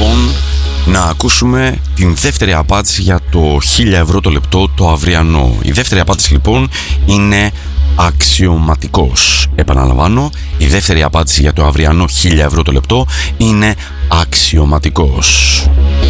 λοιπόν να ακούσουμε την δεύτερη απάντηση για το 1000 ευρώ το λεπτό το αυριανό. Η δεύτερη απάντηση λοιπόν είναι αξιωματικός. Επαναλαμβάνω, η δεύτερη απάντηση για το αυριανό 1000 ευρώ το λεπτό είναι αξιωματικός.